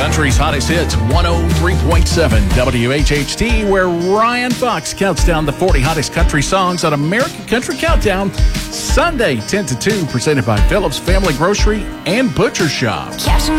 Country's hottest hits, 103.7 WHHT, where Ryan Fox counts down the 40 hottest country songs on American Country Countdown, Sunday 10 to 2, presented by Phillips Family Grocery and Butcher Shop.